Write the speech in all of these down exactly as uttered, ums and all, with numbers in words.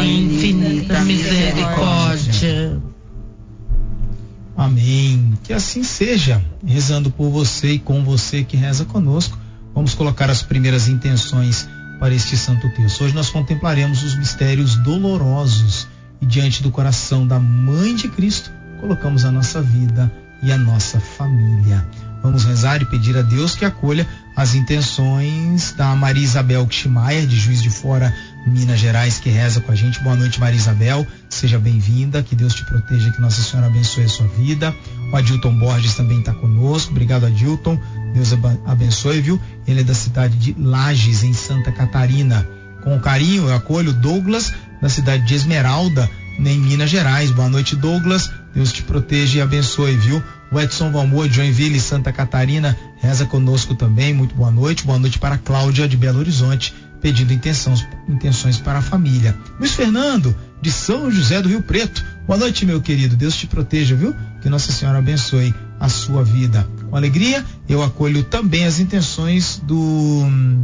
infinita misericórdia. Amém. Que assim seja. Rezando por você e com você que reza conosco, vamos colocar as primeiras intenções para este santo terço. Hoje nós contemplaremos os mistérios dolorosos e diante do coração da Mãe de Cristo, colocamos a nossa vida e a nossa família. Vamos rezar e pedir a Deus que acolha as intenções da Maria Isabel Kschmaier, de Juiz de Fora, Minas Gerais, que reza com a gente. Boa noite, Maria Isabel. Seja bem-vinda, que Deus te proteja, que Nossa Senhora abençoe a sua vida. O Adilton Borges também está conosco. Obrigado, Adilton. Deus abençoe, viu? Ele é da cidade de Lages, em Santa Catarina. Com carinho, eu acolho Douglas, da cidade de Esmeralda, em Minas Gerais. Boa noite, Douglas. Deus te proteja e abençoe, viu? O Edson Valmor, de Joinville, Santa Catarina, reza conosco também. Muito boa noite. Boa noite para a Cláudia, de Belo Horizonte, pedindo intenções, intenções para a família. Luiz Fernando, de São José do Rio Preto. Boa noite, meu querido. Deus te proteja, viu? Que Nossa Senhora abençoe a sua vida. Com alegria, eu acolho também as intenções do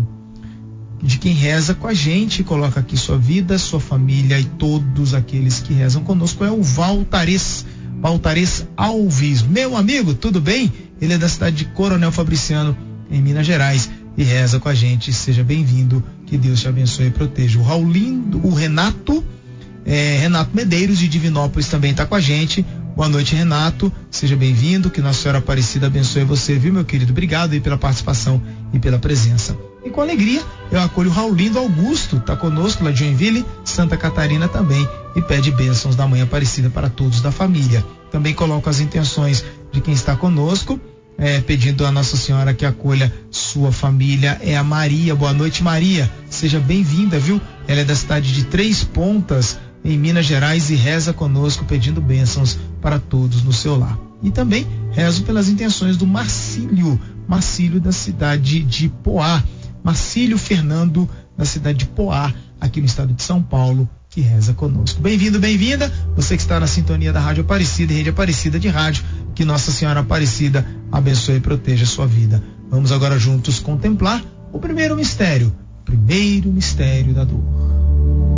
de quem reza com a gente. Coloca aqui sua vida, sua família e todos aqueles que rezam conosco. É o Valtares, Valtares Alves. Meu amigo, tudo bem? Ele é da cidade de Coronel Fabriciano, em Minas Gerais, e reza com a gente. Seja bem-vindo, que Deus te abençoe e proteja. O Raulindo, o Renato, é, Renato Medeiros, de Divinópolis, também está com a gente. Boa noite, Renato. Seja bem-vindo, que Nossa Senhora Aparecida abençoe você, viu, meu querido? Obrigado aí pela participação e pela presença. E com alegria, eu acolho o Raulindo Augusto, está conosco lá de Joinville, Santa Catarina também, e pede bênçãos da Mãe Aparecida para todos da família. Também coloco as intenções de quem está conosco, é, pedindo a Nossa Senhora que acolha sua família. É a Maria. Boa noite, Maria. Seja bem-vinda, viu? Ela é da cidade de Três Pontas, em Minas Gerais, e reza conosco pedindo bênçãos para todos no seu lar. E também rezo pelas intenções do Marcílio, Marcílio da cidade de Poá, Marcílio Fernando, da cidade de Poá, aqui no estado de São Paulo, que reza conosco. Bem-vindo, bem-vinda, você que está na sintonia da Rádio Aparecida e Rede Aparecida de Rádio, que Nossa Senhora Aparecida abençoe e proteja a sua vida. Vamos agora juntos contemplar o primeiro mistério, o primeiro mistério da dor.